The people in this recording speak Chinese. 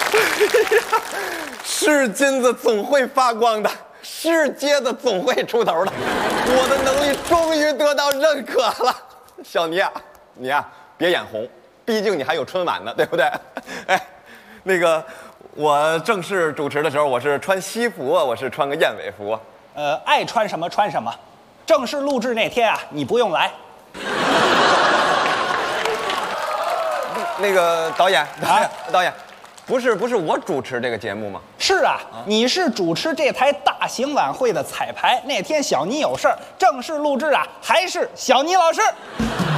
是金子总会发光的，是疖子总会出头的。我的能力终于得到认可了。小尼啊，你呀别眼红，毕竟你还有春晚呢，对不对？哎，那个我正式主持的时候，我是穿西服，我是穿个燕尾服。 爱穿什么穿什么。正式录制那天啊，你不用来。 那个导演，导演，不是我主持这个节目吗？ 是啊，你是主持这台大型晚会的彩排。那天小尼有事儿，正式录制啊，还是小尼老师。